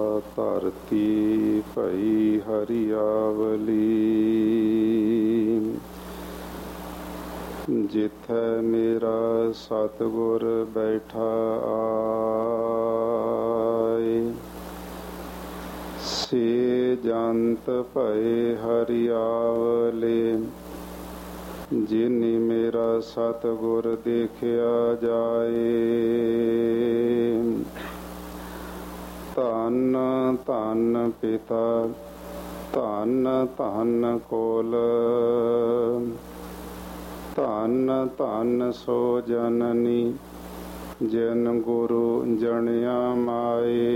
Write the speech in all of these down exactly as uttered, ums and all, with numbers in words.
ਧਰਤੀ ਭਈ ਹਰਿਆਵਲੀ, ਜਿਥੈ ਮੇਰਾ ਸਤਿਗੁਰ ਬੈਠਾ ਆਏ। ਸੇ ਜੰਤ ਭਏ ਹਰਿਆਵਲੇ, ਜਿਨਿ ਮੇਰਾ ਸਤਿਗੁਰ ਦੇਖਿਆ ਜਾਏ। ਧੰਨ ਧੰਨ ਪਿਤਾ, ਧੰਨ ਧੰਨ ਕੋਲ, ਧੰਨ ਧੰਨ ਸੋ ਜਨਨੀ, ਜਿਨ ਗੁਰੂ ਜਣਿਆ ਮਾਏ।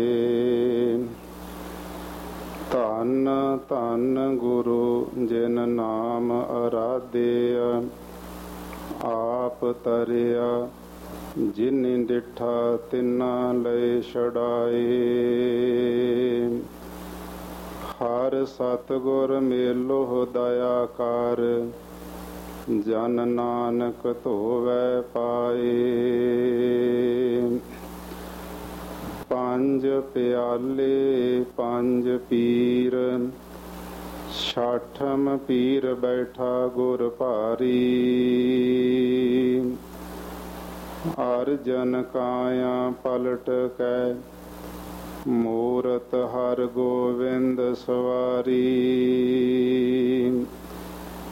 ਧੰਨ ਧੰਨ ਗੁਰੂ, ਜਿਨ ਨਾਮ ਅਰਾਧਿਆ, ਆਪ ਤਰਿਆ, ਜਿਨਿ ਡਿਠਾ ਤਿਨਾ ਲਏ ਛੁਡਾਏ। ਹਰ ਸਤਿਗੁਰ ਮੇਲੋ ਦਇਆ ਕਰ, ਜਨ ਨਾਨਕ ਧੋਵੈ ਪਾਏ। ਪੰਜ ਪਿਆਲੇ ਪੰਜ ਪੀਰ, ਛਾਠਮ ਪੀਰ ਬੈਠਾ ਗੁਰ ਭਾਰੀ। ਅਰਜਨ ਕਾਇਆ ਪਲਟ ਕੈ, ਮੂਰਤ ਹਰ ਗੋਵਿੰਦ ਸਵਾਰੀ।